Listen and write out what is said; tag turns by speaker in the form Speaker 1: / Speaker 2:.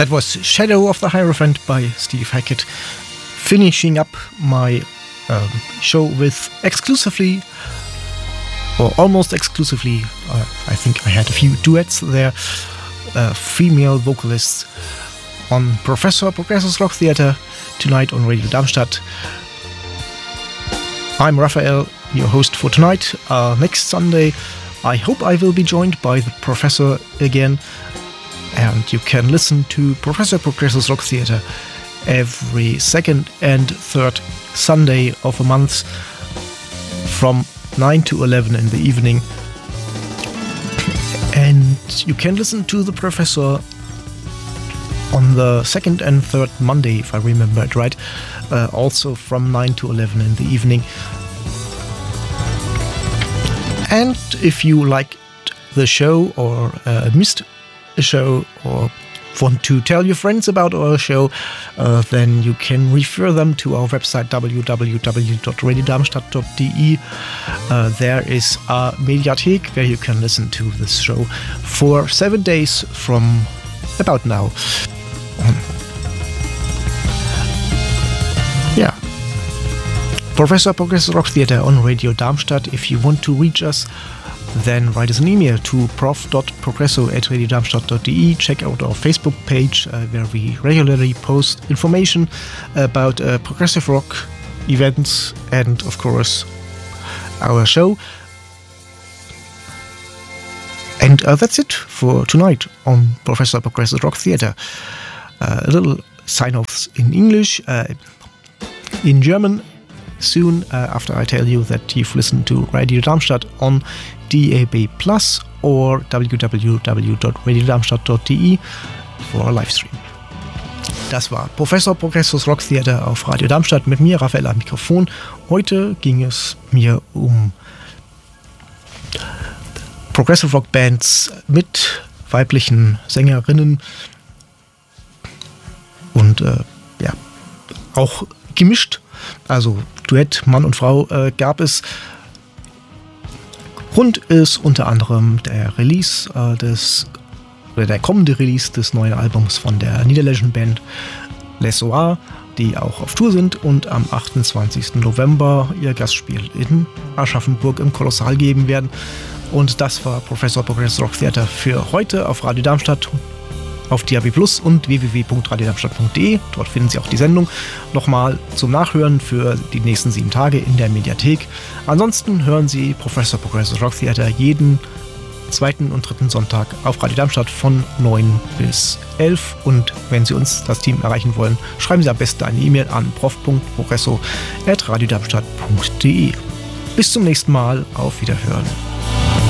Speaker 1: That was Shadow of the Hierophant by Steve Hackett, finishing up my show with exclusively, or almost exclusively, I think I had a few duets there, female vocalists on Progressive Rock Theater tonight on Radio Darmstadt. I'm Raphael, your host for tonight. Next Sunday, I hope I will be joined by the Professor again, and you can listen to Progressive Rock Theater every second and third Sunday of a month from 9 to 11 in the evening. And you can listen to the Professor on the second and third Monday, if I remember it right, also from 9 to 11 in the evening. And if you liked the show or missed a show or want to tell your friends about our show, then you can refer them to our website www.radiodarmstadt.de. There is a Mediathek where you can listen to this show for 7 days from about now. Yeah. Progressive Rock Theater on Radio Darmstadt. If you want to reach us, then write us an email to prof.progresso@radiodarmstadt.de. Check out our Facebook page where we regularly post information about progressive rock events and, of course, our show. And that's it for tonight on Progressive Rock Theater. A little sign-offs in English, in German, soon after I tell you that you've listened to Radio Darmstadt on DAB+ or www.radiodarmstadt.de for a Livestream. Das war Progressive Rock Theater auf Radio Darmstadt mit mir, Raphael, am Mikrofon. Heute ging es mir um Progressive Rock Bands mit weiblichen Sängerinnen und ja, auch gemischt, also Duett, Mann und Frau gab es. Grund ist unter anderem der Release der kommende Release des neuen Albums von der niederländischen Band Les Soirs, die auch auf Tour sind und am 28. November ihr Gastspiel in Aschaffenburg im Kolossal geben werden. Und das war Progressive Rock Theater für heute auf Radio Darmstadt, auf DAB+ und www.radiodarmstadt.de. Dort finden Sie auch die Sendung nochmal zum Nachhören für die nächsten 7 Tage in der Mediathek. Ansonsten hören Sie Progressive Rock Theater jeden zweiten und dritten Sonntag auf Radio Darmstadt von 9 bis 11. Und wenn Sie uns, das Team, erreichen wollen, schreiben Sie am besten eine E-Mail an prof.progresso@radiodarmstadt.de. Bis zum nächsten Mal, auf Wiederhören.